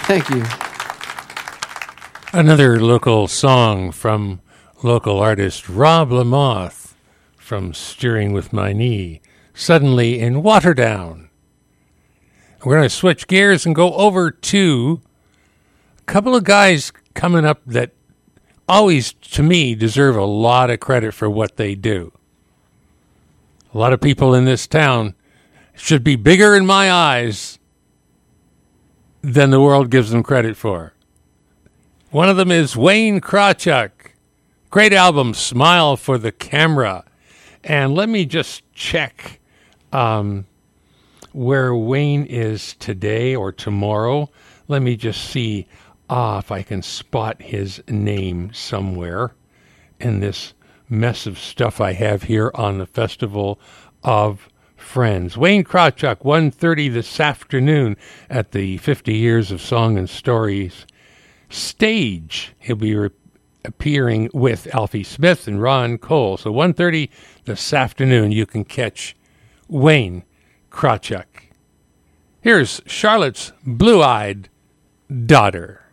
Thank you. Another local song from local artist Rob Lamoth from Steering With My Knee, Suddenly in Waterdown. We're going to switch gears and go over to a couple of guys coming up that always, to me, deserve a lot of credit for what they do. A lot of people in this town should be bigger in my eyes than the world gives them credit for. One of them is Wayne Krawchuk. Great album, Smile for the Camera. And let me just check where Wayne is today or tomorrow. Let me just see if I can spot his name somewhere in this mess of stuff I have here on the Festival of Friends. Wayne Krawchuk, 1:30 this afternoon at the 50 Years of Song and Stories stage. He'll be appearing with Alfie Smith and Ron Cole. So 1:30 this afternoon, you can catch Wayne Krawchuk. Here's Charlotte's Blue-Eyed Daughter.